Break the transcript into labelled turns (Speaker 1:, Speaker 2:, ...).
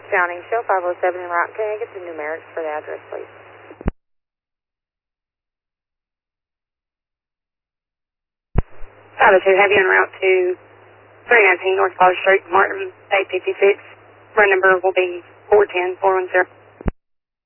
Speaker 1: Downing Show 507 en route. Can I get the numerics for the address, please?
Speaker 2: 502, have you en route to 319 North College Street, Martin, 856. Run number will be 410410.